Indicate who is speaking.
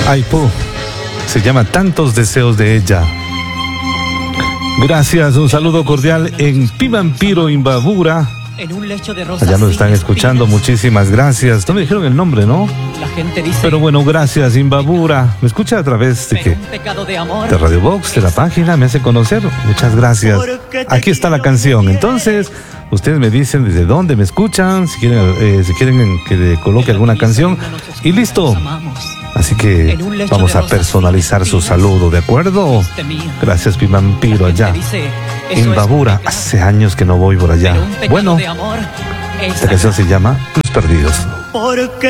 Speaker 1: Aipú. Se llama Tantos Deseos de Ella. Gracias, un saludo cordial en Pimampiro, Imbabura.
Speaker 2: En un lecho de rosas.
Speaker 1: Allá nos están escuchando, muchísimas gracias. No me dijeron el nombre, ¿no?
Speaker 2: La gente dice.
Speaker 1: Pero bueno, gracias, Imbabura. ¿Me escucha a través de qué? De Radio Box, de la página, me hace conocer. Muchas gracias. Aquí está la canción. Entonces, ustedes me dicen desde dónde me escuchan, si quieren que le coloque alguna canción. Y listo. Así que vamos a personalizar su saludo, ¿de acuerdo? Gracias, Pimampiro, allá. Imbabura, hace años que no voy por allá. Bueno, esta canción se llama Los Perdidos.